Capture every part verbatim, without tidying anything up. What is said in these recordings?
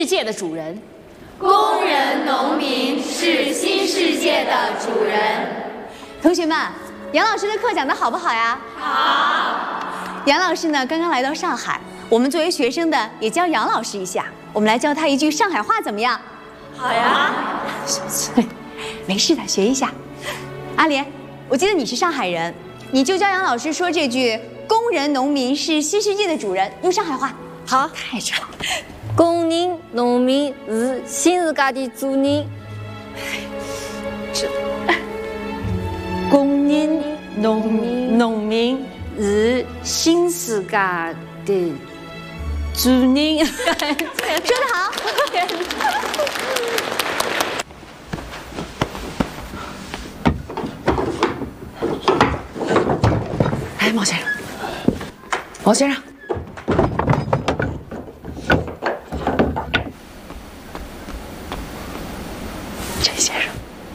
世界的主人。 工人农民是新世界的主人。 同学们，杨老师的课讲得好不好呀？ 好。 杨老师呢，刚刚来到上海，我们作为学生的也教杨老师一下，我们来教他一句上海话，怎么样？ 好呀。 没事的，学一下。阿莲，我记得你是上海人，你就教杨老师说这句“工人农民是新世界的主人”，用上海话。 好， 太长。 工人农民是新世界的主人。 这工人农民农民是新世界的主人。 说得好。哎，毛先生，毛先生。陈先生，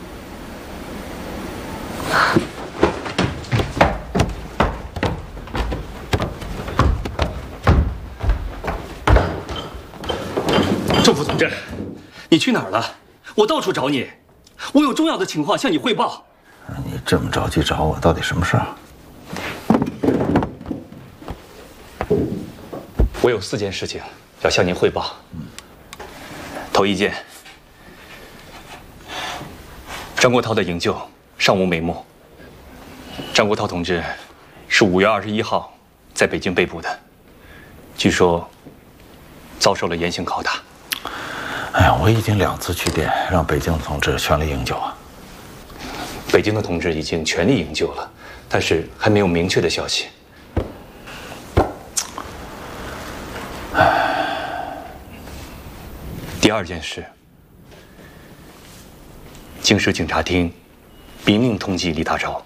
政府同志，你去哪儿了？我到处找你，我有重要的情况向你汇报。 你这么着急找我，到底什么事儿？ 我有四件事情要向您汇报。头一件。张国焘的营救尚无眉目。张国焘同志是五月二十一号在北京被捕的，据说遭受了严刑拷打。 哎呀，我已经两次去电，让北京的同志全力营救啊。 北京的同志已经全力营救了，但是还没有明确的消息。第二件事。京师警察厅明令通缉李大钊，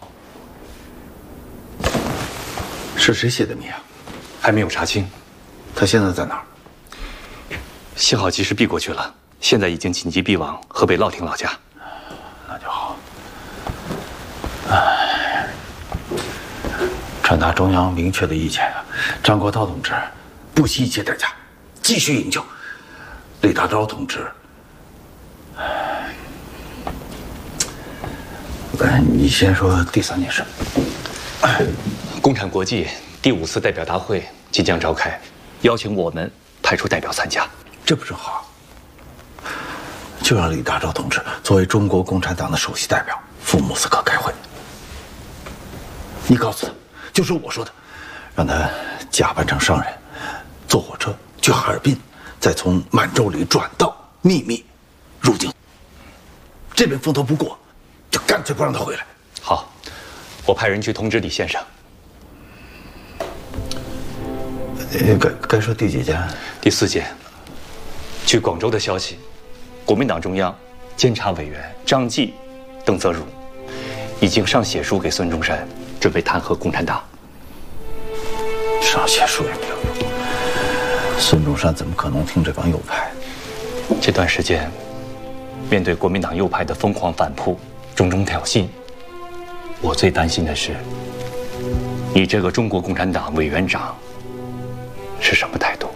是谁写的密啊？ 还没有查清。 他现在在哪儿？ 幸好及时避过去了，现在已经紧急避往河北乐亭老家。 那就好。哎，传达中央明确的意见啊，张国焘同志不惜一切代价继续营救李大钊同志。哎，你先说第三件事。 共产国际第五次代表大会即将召开，邀请我们派出代表参加， 这不正好？就让李大钊同志作为中国共产党的首席代表赴莫斯科开会。你告诉他，就是我说的，让他假扮成商人，坐火车去哈尔滨，再从满洲里转道秘密入境。这边风头不过，就干脆不让他回来。 好，我派人去通知李先生。 呃，该该说第几件？ 第四件。据广州的消息，国民党中央监察委员张继、邓泽如已经上写书给孙中山，准备弹劾共产党。 上写书也没有用，孙中山怎么可能听这帮右派？ 这段时间，面对国民党右派的疯狂反扑、种种挑衅，我最担心的是，你这个中国共产党委员长是什么态度？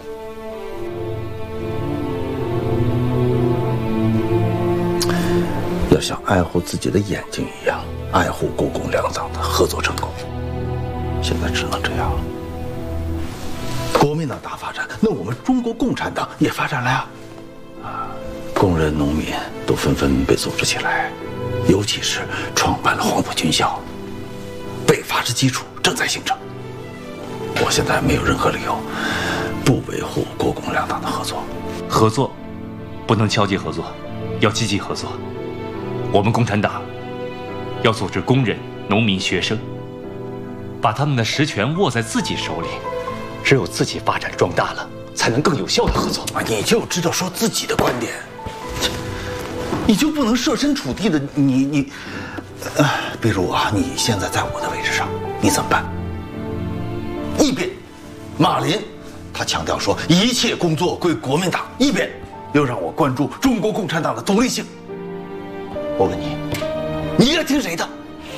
要像爱护自己的眼睛一样爱护国共两党的合作成功。现在只能这样。国民党大发展，那我们中国共产党也发展了呀。啊，工人、农民都纷纷被组织起来，尤其是创办了黄埔军校，北伐之基础正在形成。我现在没有任何理由不维护国共两党的合作。 合作不能消极合作，要积极合作。我们共产党要组织工人、农民、学生，把他们的实权握在自己手里。只有自己发展壮大了，才能更有效的合作。 啊，你就知道说自己的观点，你就不能设身处地的你你，呃，比如啊，你现在在我的位置上，你怎么办？一边，马林他强调说一切工作归国民党，一边又让我关注中国共产党的独立性。我问你，你应该听谁的？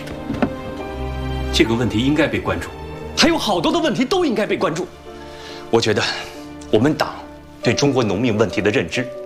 这个问题应该被关注，还有好多的问题都应该被关注。我觉得，我们党对中国农民问题的认知